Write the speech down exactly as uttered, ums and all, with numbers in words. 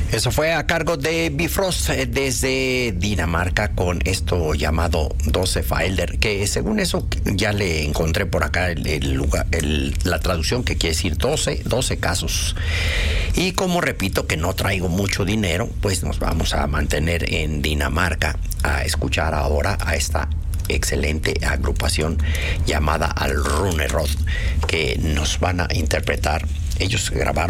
Eso fue a cargo de Bifrost eh, desde Dinamarca con esto llamado doce Felder, que según eso ya le encontré por acá el, el lugar, el, la traducción que quiere decir doce, doce casos. Y como repito que no traigo mucho dinero, pues nos vamos a mantener en Dinamarca a escuchar ahora a esta excelente agrupación llamada Al Runerod, que nos van a interpretar. Ellos grabaron